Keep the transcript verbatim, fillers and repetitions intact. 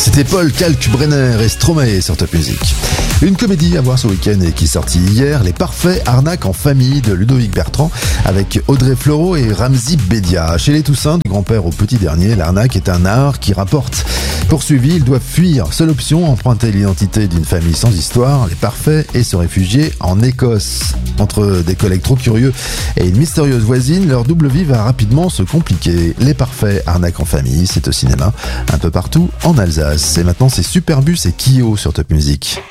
C'était Paul Kalkbrenner et Stromae sur Top Music. Une comédie à voir ce week-end et qui est sortie hier, Les Parfaits Arnaques en famille de Ludovic Bertrand avec Audrey Fleurot et Ramzy Bedia. Chez les Toussaint, du grand-père au petit dernier, l'arnaque est un art qui rapporte. Poursuivis, ils doivent fuir. Seule option, emprunter l'identité d'une famille sans histoire, les Parfaits, et se réfugier en Écosse. Entre des collègues trop curieux et une mystérieuse voisine, leur double vie va rapidement se compliquer. Les Parfaits Arnaques en famille, c'est au cinéma, un peu partout en Alsace. Et maintenant, c'est Superbus et Kyo sur Top Music.